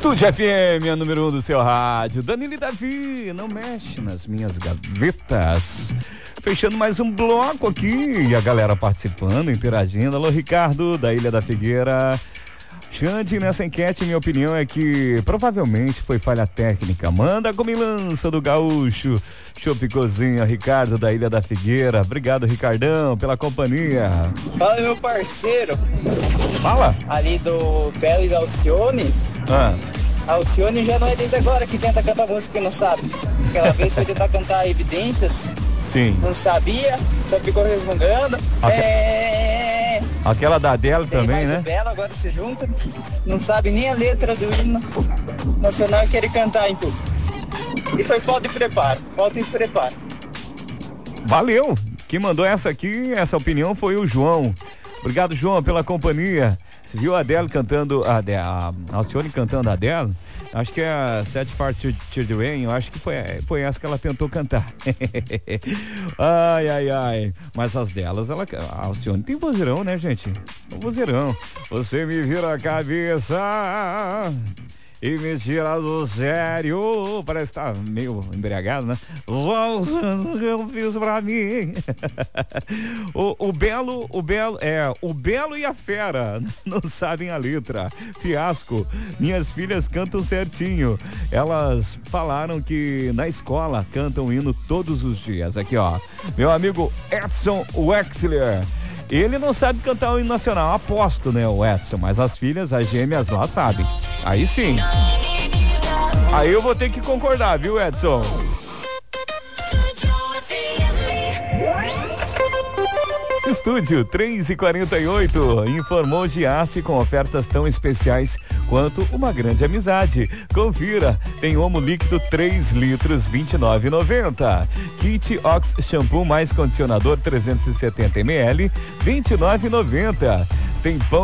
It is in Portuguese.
Estúdio FM, a número 1 do seu rádio. Danilo e Davi, não mexe nas minhas gavetas. Fechando mais um bloco aqui e a galera participando, interagindo. Alô, Ricardo, da Ilha da Figueira. Xande, nessa enquete, minha opinião é que provavelmente foi falha técnica. Manda comilança do Gaúcho. Chopp Cozinha, Ricardo, da Ilha da Figueira. Obrigado, Ricardão, pela companhia. Fala, meu parceiro. Fala. Ali do Belo e da Alcione. A Alcione já não é desde agora que tenta cantar música e não sabe. Aquela vez foi tentar cantar Evidências. Sim. Não sabia, só ficou resmungando. Aquela da Adele também, né? O Belo agora se junta, não sabe nem a letra do hino nacional e quer cantar em público. E foi falta de preparo. Valeu! Quem mandou essa aqui, essa opinião foi o João. Obrigado, João, pela companhia. Você viu a Adele cantando, a Alcione cantando a Adele? Acho que é a Set Far to the Rain, eu acho que foi essa que ela tentou cantar. Ai. Mas as delas, a Alcione tem vozeirão, né, gente? Um vozeirão. Você me vira a cabeça e me tira do sério. Parece que tá meio embriagado, né? Eu fiz pra mim. O Belo e a Fera não sabem a letra. Fiasco. Minhas filhas cantam certinho. Elas falaram que na escola cantam o hino todos os dias. Aqui, ó. Meu amigo Edson Wexler. Ele não sabe cantar o hino nacional, aposto, né, o Edson, mas as filhas, as gêmeas lá sabem. Aí sim. Aí eu vou ter que concordar, viu, Edson? Estúdio 3h48, informou Giasse com ofertas tão especiais quanto uma grande amizade. Confira, tem Omo líquido 3 litros, R$29,90. Kit Ox shampoo mais condicionador 370 ml, R$29,90. Tem pão